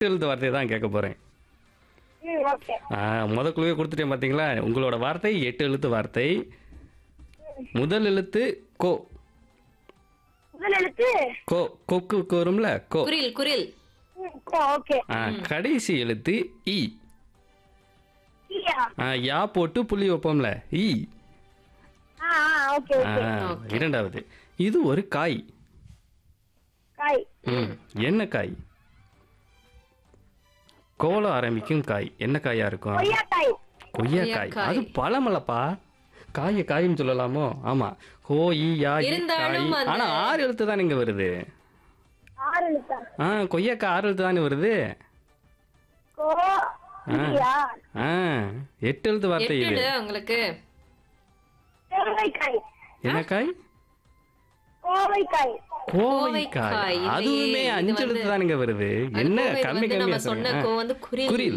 எழுத்து வார்த்தையை தான் கேட்க போறேன். ஓகே. முத குழுவே கொடுத்துட்டேன் பாத்தீங்களா? உங்களோட வார்த்தை 8 எழுத்து வார்த்தை. முதல் எழுத்து கோ. முதல் எழுத்து கோ கொக்கு வரும்ல கோ. குரில் குரில். ஓகே. கடைசி எழுத்து இ. கியா. யா போட்டு புள்ளி வைப்போம்ல இ. Okay okay. இரண்டாவது இது ஒரு காய். காய். என்ன காய்? கோல ஆரம்பிக்கும் காய். என்ன காயா இருக்கும்? கொய்யாக்காய். கொய்யாக்காய். அது பழமல்லப்பா. காயின்னு சொல்லலாமோ? ஆமா. கோ இ யா இ, காய். இருந்தாலும் ஆனா 6 எழுத்து தான் இங்க வருது. 6 எழுத்தா? கொய்யாக்காய் 6 எழுத்து தானே வருது. கோ கியா. 8 எழுத்து வார்த்தை இது. எட்டுல உங்களுக்கு கோவைக்காய். என்ன காய்? கோவைக்காய். கோவைக்காய். கோவைக்காய். அதுவுமே இது 5 எழுத்து தான் இங்க வருது. அது என்ன கோவை கம்மி வந்து நம்ம சொன்ன கம்மியா கோ வந்து குரில். குரில்.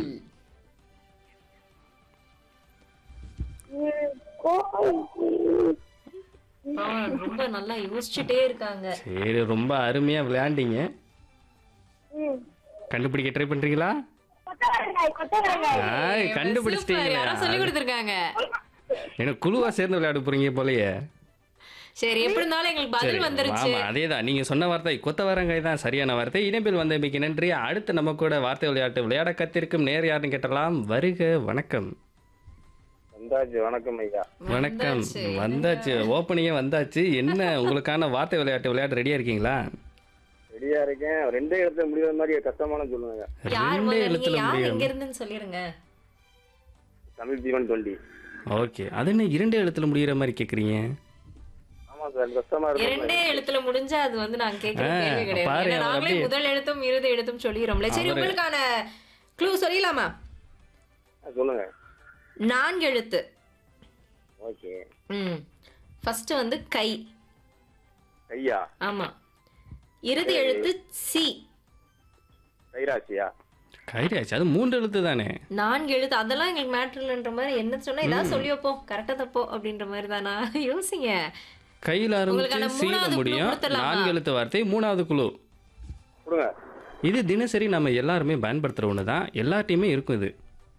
ரொம்ப நல்லா யோசிச்சுட்டே இருக்காங்க. சரி, ரொம்ப அருமையா விளையாண்டீங்க. கண்டுபிடிக்க ட்ரை பண்றீங்களா? கொத்தவரங்காய். சூப்பர், கண்டுபிடிச்சிட்டீங்களா? யாரோ சொல்லி கொடுத்திருக்காங்க. எனக்கு குழுவா சேர்ந்து விளையாட போறீங்க போலயே. சரி, எப்படி இருந்தாலும் எங்களுக்கு சரி, பதில் வந்துருச்சு. ஆமா, அதேதான் நீங்க சொன்ன வார்த்தை கொத்தவரங்காய் தான் சரியான வார்த்தை. இணைப்பில் வந்தமைக்கு நன்றி. அடுத்து நம்ம கூட வார்த்தை விளையாட்டு விளையாட கத்திருக்கும் நேர் யாருன்னு கேட்டலாம். வருக. வணக்கம். வந்தாச்சு. வணக்கம் ஐயா. வணக்கம். வந்தாச்சு. ஓப்பனிங்கே வந்தாச்சு. என்ன உங்களுக்கான வார்த்தை விளையாட்டு விளையாட ரெடியா இருக்கீங்களா? ரெடியா இருக்கேன். 2 எழுத்துல முடியாத மாதிரி கஷ்டமான சொல்லுங்க. யார் 2 முதல்ல? நீங்க எழுத்துல யார் முடியும். எங்க இருந்துன்னு சொல்லிருங்க. தமிழ் ஜீவன் 20. ஓகே. அது என்ன 2 எழுத்துல முடியிற மாதிரி கேக்குறீங்க? ஆமா சார், கஷ்டமா இருக்கும். 2 எழுத்துல முடிஞ்சா அது வந்து நாங்க கேக்குற கேள்வி கிடையாது. பாரு, ஏன்னா அவர் நாங்களே அப்படியே- முதல் எழுத்தும் இறுதி எழுத்தும் சொல்லிடுறோம்ல. சரி, அவரு- உங்களுக்கான க்ளூ சொல்லிடலாமா? சொல்லுங்க. 4 எழுத்து. ஓகே. ஃபர்ஸ்ட் வந்து கை. கையா? ஆமா. இறுதி எழுத்து சி. கைராசியா? கைராச்சு. அது 3 எழுத்து தானே. 4 எழுத்து. அதெல்லாம் எங்களுக்கு மேட்டர்லன்ற மாதிரி என்ன சொன்னா ஏதாவது சொல்லி வைப்போம். கரெக்டா தப்போ அப்படின்ற மாதிரி தானா? யோசிங்க. கையில ஆரம்பிச்சு உங்களுக்கான சீல 3வது முடியும். clue கொடுத்துடலாமா? 4 எழுத்து வார்த்தை. 3வது குழு. கொடுங்க. இது தினசரி நம்ம எல்லாருமே பயன்படுத்துற ஒன்று தான். எல்லார்ட்டையுமே இருக்கும் இது.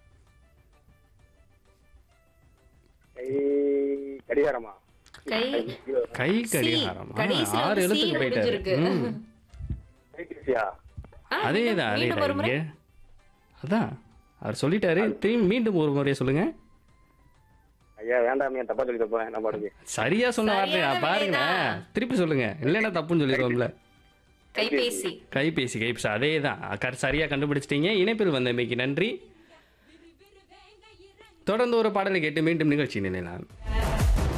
கை கடிகாரமா? கை கை சி. கடிகாரம். கடைசில 6 வந்து சி எழுத்துக்கு போயிட்டாரு. முடிஞ்சிருக்கு. கைபேசியா? அதேதான் மீண்டும் ஒரு முறை. இங்க. அதான் அவர் சொல்லிட்டாரு. திரும்பி மீண்டும் ஒரு முறையை சொல்லுங்க. ஐயா வேண்டாம், தப்பா சொல்லிட்டு போறேன் என்ன பாடுங்க. சரியா சொன்ன வார்த்தையா சரியான பாருங்க. விடைதான். திருப்பி சொல்லுங்க. இல்லைன்னா தப்புன்னு சொல்லிடுவோம்ல. கைபேசி. கைபேசி. அதே தான் சரியா கண்டுபிடிச்சிட்டீங்க. இணைப்பில் வந்தமைக்கு நன்றி. தொடர்ந்து ஒரு பாடலை கேட்டு மீண்டும் நிகழ்ச்சி நிலையலாம்.